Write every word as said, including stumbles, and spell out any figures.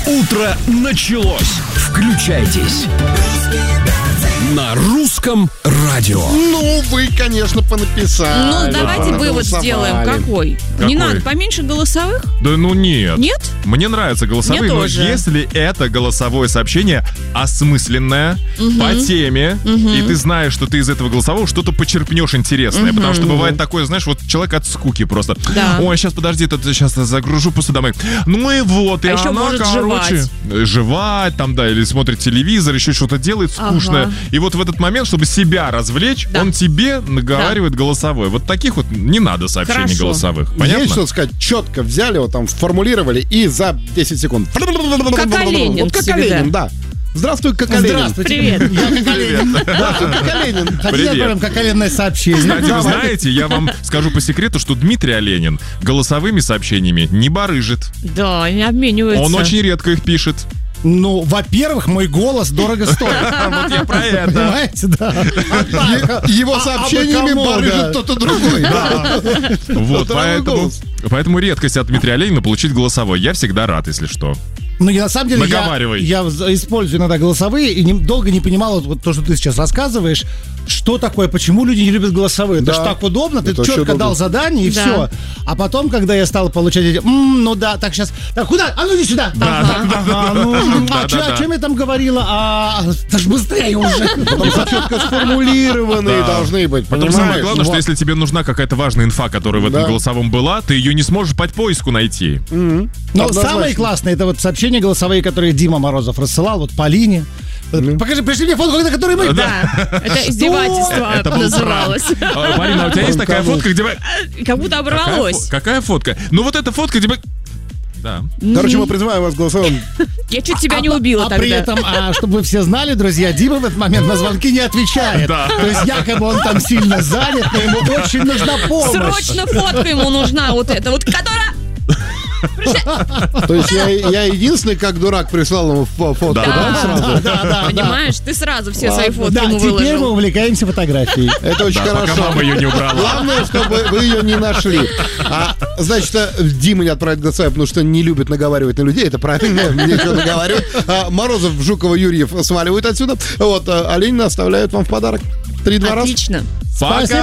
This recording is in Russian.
Утро началось. Включайтесь на русском радио. Ну, вы, конечно, понаписали. Ну, давайте вывод сделаем. Какой? Какой? Не надо поменьше голосовых? Да ну нет. Нет? Мне нравятся голосовые, Мне но тоже. если это голосовое сообщение осмысленное, Угу. по теме, Мгм. и ты знаешь, что ты из этого голосового что-то почерпнешь интересное. Мгм. Потому что бывает такое, знаешь, вот человек от скуки просто. Да. Ой, сейчас подожди, тут сейчас загружу посудомой. Ну и вот, и А еще она, может короче, жевать. жевать там, да, или смотрит телевизор, еще что-то делает скучное. Ага. И вот в этот момент, чтобы себя развлечь, Да. он тебе наговаривает голосовое. Вот таких вот не надо сообщений Хорошо. голосовых. Понятно? Есть что сказать, четко взяли, вот там сформулировали и за десять секунд. Как Оленин Вот как всегда. Оленин, да. Здравствуй, как Оленин. Здравствуйте. Привет. Я как Оленин. Здравствуй, как Оленин. Хотите Привет. отправим как Оленное сообщение? Кстати, вы Давай. знаете, я вам скажу по секрету, что Дмитрий Оленин голосовыми сообщениями не барыжит. Да, они обмениваются. Он очень редко их пишет. Ну, во-первых, мой голос дорого стоит. Вот я про это. Понимаете, да. Е- Его А- а сообщениями вы кому, барыжит да? кто-то другой. Вот, Здравый поэтому, голос. поэтому редкость от Дмитрия Оленина получить голосовой. Я всегда рад, если что. Ну, я на самом деле, я, Наговаривай. я в- использую иногда голосовые и не- долго не понимал вот, вот то, что ты сейчас рассказываешь, что такое, почему люди не любят голосовые. Да. Это ж так удобно, ты Это очень четко удобно. дал задание и Да. все. А потом, когда я стал получать эти, «М, ну да, так сейчас, так куда? А ну иди сюда. Да, да, Ага, ну, Да, а да, чё- да. о чем я там говорила? А, да ж быстрее уже. Потому что четко сформулированные Да. должны быть, Потом самое понимаешь? главное, что Вот. если тебе нужна какая-то важная инфа, которая в этом Да. голосовом была, ты ее не сможешь по поиску найти. Но Однозначно. самое классное, это вот сообщения голосовые, которые Дима Морозов рассылал, вот Полине. Покажи, пришли мне фотку, на которой мы... Да, это издевательство Это был называлось. А, Марина, у тебя есть такая фотка, где... вы- Как будто Какая, оборвалось. фо- какая фотка? Ну вот эта фотка, где... вы- Да. Короче, мы призываем вас голосовым. Я чуть тебя не А- убила а тогда. при этом, а, чтобы вы все знали, друзья, Дима в этот момент на звонки не отвечает. Да. То есть якобы он там сильно занят, но ему очень нужна помощь. Срочно фотка ему нужна вот эта, вот которая... То есть я, я единственный, как дурак, прислал ему фо- фотку, да, Да. сразу? Да, да, Понимаешь, ты сразу все свои фотки да. Да, ему теперь мы выложил. увлекаемся фотографией. Это очень Да, пока хорошо. мама ее не убрала. Главное, чтобы вы ее не нашли. А, значит, а, Дима не отправит голосовое, потому что не любит наговаривать на людей. Это правильно, ничего наговаривать. А, Морозов, Жукова, Юрьев сваливают отсюда. Вот, а Оленина оставляют вам в подарок. Три-два раз. Отлично. Пока.